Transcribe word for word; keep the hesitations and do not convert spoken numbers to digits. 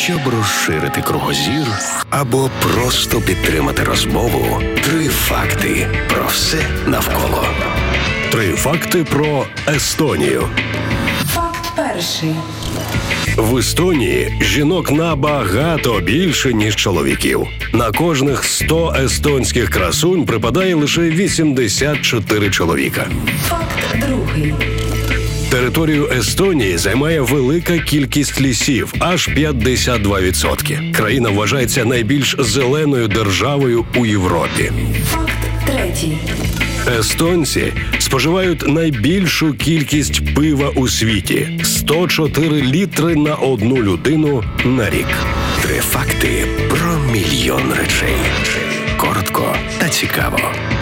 Щоб розширити кругозір або просто підтримати розмову, три факти про все навколо. Три факти про Естонію. Факт перший. В Естонії жінок набагато більше, ніж чоловіків. На кожних сто естонських красунь припадає лише вісімдесят чотири чоловіка. Факт другий. Територію Естонії займає велика кількість лісів – аж п'ятдесят два відсотки. Країна вважається найбільш зеленою державою у Європі. Факт третій. Естонці споживають найбільшу кількість пива у світі – сто чотири літри на одну людину на рік. Три факти про мільйон речей. Коротко та цікаво.